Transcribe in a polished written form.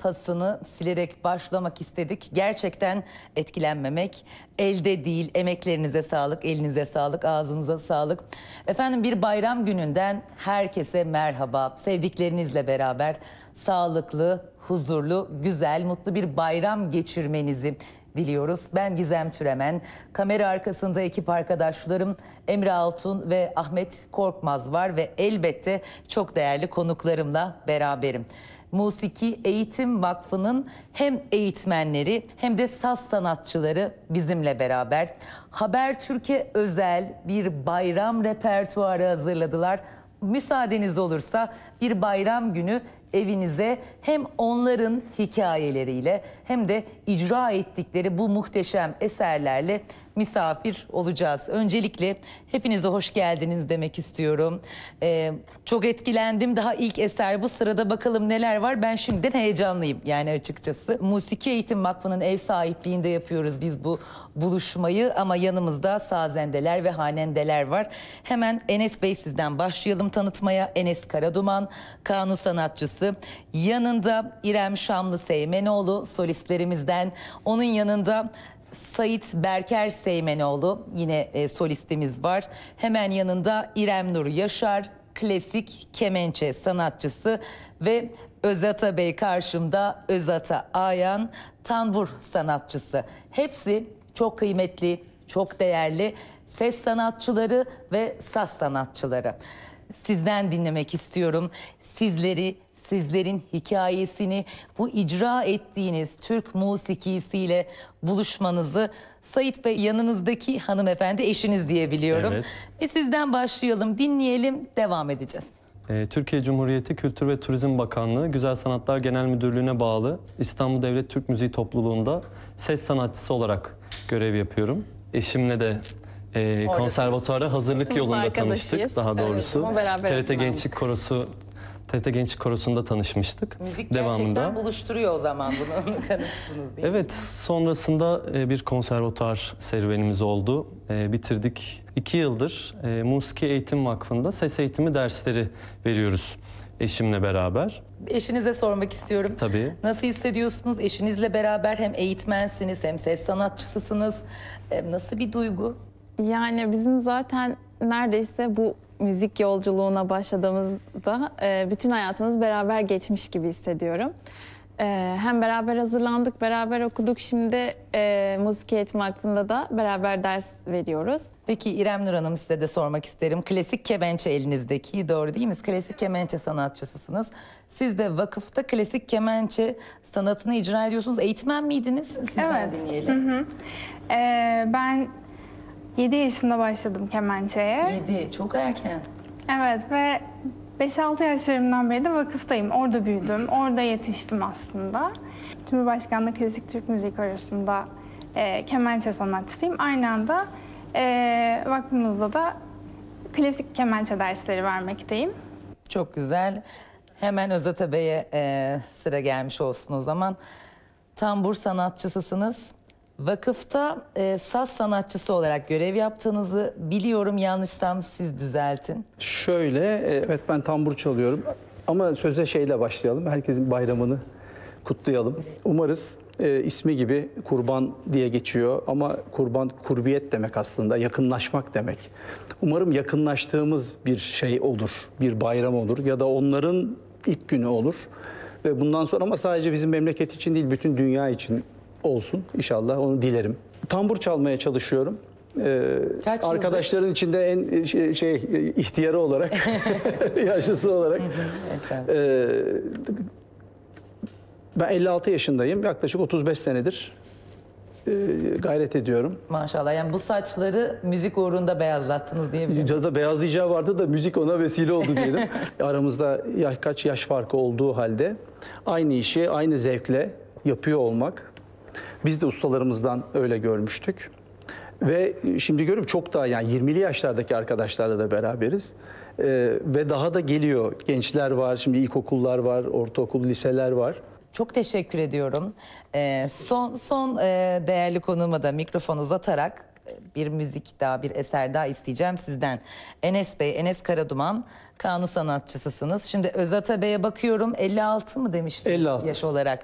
pasını silerek başlamak istedik. Gerçekten etkilenmemek elde değil. Emeklerinize sağlık, elinize sağlık, ağzınıza sağlık. Efendim, bir bayram gününden herkese merhaba. Sevdiklerinizle beraber sağlıklı, huzurlu, güzel, mutlu bir bayram geçirmenizi diliyoruz. Ben Gizem Türemen, kamera arkasında ekip arkadaşlarım Emre Altun ve Ahmet Korkmaz var ve elbette çok değerli konuklarımla beraberim. Musiki Eğitim Vakfı'nın hem eğitmenleri hem de saz sanatçıları bizimle beraber. Habertürk'e özel bir bayram repertuarı hazırladılar. Müsaadeniz olursa bir bayram günü evinize hem onların hikayeleriyle hem de icra ettikleri bu muhteşem eserlerle misafir olacağız. Öncelikle hepinize hoş geldiniz demek istiyorum. Çok etkilendim. Daha ilk eser bu. Sırada bakalım neler var. Ben şimdiden heyecanlıyım yani açıkçası. Musiki Eğitim Vakfı'nın ev sahipliğinde yapıyoruz biz bu buluşmayı ama yanımızda sazendeler ve hanendeler var. Hemen Enes Bey, sizden başlayalım tanıtmaya. Enes Karaduman, kanun sanatçısı. Yanında İrem Şamlı Seymenoğlu, solistlerimizden. Onun yanında Sait Berker Seymenoğlu, yine solistimiz var. Hemen yanında İrem Nur Yaşar, klasik kemençe sanatçısı ve Özata Bey karşımda, Özata Ayan, tanbur sanatçısı. Hepsi çok kıymetli, çok değerli ses sanatçıları ve saz sanatçıları. Sizden dinlemek istiyorum. Sizlerin hikayesini, bu icra ettiğiniz Türk musikisiyle buluşmanızı. Sait Bey, yanınızdaki hanımefendi eşiniz diye biliyorum. Evet. Sizden başlayalım, dinleyelim, devam edeceğiz. Türkiye Cumhuriyeti Kültür ve Turizm Bakanlığı Güzel Sanatlar Genel Müdürlüğü'ne bağlı İstanbul Devlet Türk Müziği Topluluğu'nda ses sanatçısı olarak görev yapıyorum. Eşimle de konservatuara hazırlık yolunda tanıştık daha doğrusu. Evet, TRT Gençlik Korosu'nda tanışmıştık. Müzik gerçekten buluşturuyor o zaman, bunun kanıtısınız değil mi? Evet, sonrasında bir konservatuar serüvenimiz oldu. Bitirdik. 2 yıldır Musiki Eğitim Vakfı'nda ses eğitimi dersleri veriyoruz eşimle beraber. Eşinize sormak istiyorum. Tabii. Nasıl hissediyorsunuz? Eşinizle beraber hem eğitmensiniz hem ses sanatçısısınız. Nasıl bir duygu? Yani bizim zaten neredeyse bu müzik yolculuğuna başladığımızda bütün hayatımız beraber geçmiş gibi hissediyorum. Hem beraber hazırlandık, beraber okuduk. Şimdi Musiki Eğitim Vakfı'nda da beraber ders veriyoruz. Peki İrem Nur Hanım, size de sormak isterim. Klasik kemençe elinizdeki, doğru değil mi? Klasik kemençe sanatçısısınız. Siz de vakıfta klasik kemençe sanatını icra ediyorsunuz. Eğitmen miydiniz? Sizden dinleyelim. Hı hı. Ben 7 yaşında başladım kemençeye. 7, çok erken. Evet ve 5-6 yaşlarımdan beri de vakıftayım. Orada büyüdüm, orada yetiştim aslında. Cumhurbaşkanlığı Klasik Türk Müziği Korosu'nda kemençe sanatçısıyım. Aynı anda vakfımızda da klasik kemençe dersleri vermekteyim. Çok güzel. Hemen Özata Bey'e sıra gelmiş olsun o zaman. Tambur sanatçısısınız. Vakıfta saz sanatçısı olarak görev yaptığınızı biliyorum. Yanlışsam siz düzeltin. Şöyle, evet ben tambur çalıyorum ama söze şeyle başlayalım. Herkesin bayramını kutlayalım. Umarız ismi gibi kurban diye geçiyor ama kurban kurbiyet demek aslında, yakınlaşmak demek. Umarım yakınlaştığımız bir şey olur, bir bayram olur ya da onların ilk günü olur. Ve bundan sonra ama sadece bizim memleket için değil, bütün dünya için olsun inşallah, onu dilerim. Tambur çalmaya çalışıyorum. Arkadaşların içinde en ihtiyarı olarak, yaşlısı olarak. Ben 56 yaşındayım. Yaklaşık 35 senedir gayret ediyorum. Maşallah. Yani bu saçları müzik uğrunda beyazlattınız diyebilirim. Cazda beyazlayacağı vardı da müzik ona vesile oldu diyelim. Aramızda kaç yaş farkı olduğu halde aynı işi aynı zevkle yapıyor olmak. Biz de ustalarımızdan öyle görmüştük. Ve şimdi görüyorum çok daha, yani 20'li yaşlardaki arkadaşlarla da beraberiz. Ve daha da geliyor. Gençler var, şimdi ilkokullar var, ortaokul, liseler var. Çok teşekkür ediyorum. Son değerli konuğuma da mikrofon uzatarak bir müzik daha, bir eser daha isteyeceğim sizden. Enes Bey, Enes Karaduman, kanun sanatçısısınız. Şimdi Özata Bey'e bakıyorum, 56 mı demiştiniz 56. yaş olarak?